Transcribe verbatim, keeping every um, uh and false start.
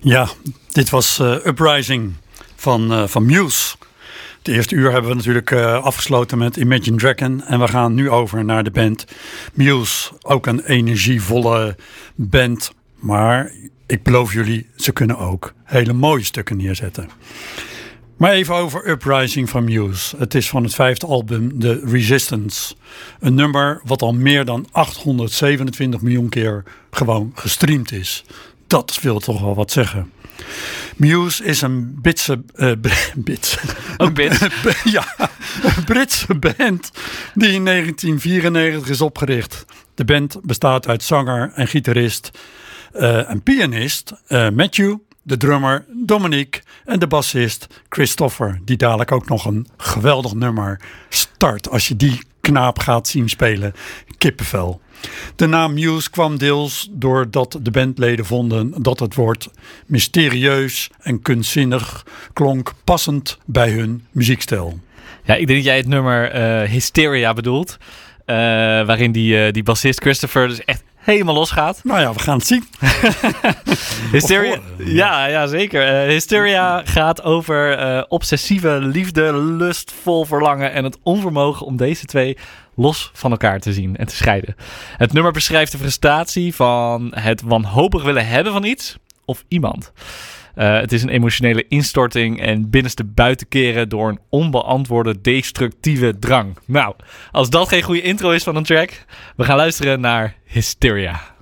Ja, dit was uh, Uprising van, uh, van Muse. Het eerste uur hebben we natuurlijk uh, afgesloten met Imagine Dragon. En we gaan nu over naar de band Muse. Ook een energievolle band. Maar ik beloof jullie, ze kunnen ook hele mooie stukken neerzetten. Maar even over Uprising van Muse. Het is van het vijfde album The Resistance. Een nummer wat al meer dan achthonderdzevenentwintig miljoen keer gewoon gestreamd is. Dat wil toch wel wat zeggen. Muse is een Britse... Uh, Britse Ook Brit? ja, een Britse band die in negentien vierennegentig is opgericht. De band bestaat uit zanger en gitarist uh, en pianist uh, Matthew, de drummer Dominique en de bassist Christopher, die dadelijk ook nog een geweldig nummer start als je die knaap gaat zien spelen. Kippenvel. De naam Muse kwam deels doordat de bandleden vonden dat het woord mysterieus en kunstzinnig klonk, passend bij hun muziekstijl. Ja, ik denk dat jij het nummer uh, Hysteria bedoelt, uh, waarin die, uh, die bassist Christopher dus echt helemaal losgaat. Nou ja, we gaan het zien. Hysteria, ja, ja, zeker. Uh, Hysteria gaat over uh, obsessieve liefde, lustvol verlangen en het onvermogen om deze twee los van elkaar te zien en te scheiden. Het nummer beschrijft de frustratie van het wanhopig willen hebben van iets of iemand. Uh, het is een emotionele instorting en binnenste buiten keren door een onbeantwoorde destructieve drang. Nou, als dat geen goede intro is van een track, we gaan luisteren naar Hysteria.